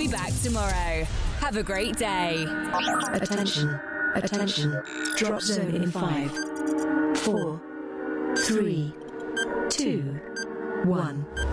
back tomorrow. Have a great day. Attention. Attention. Drop zone in 5, 4, 3, 2, 1.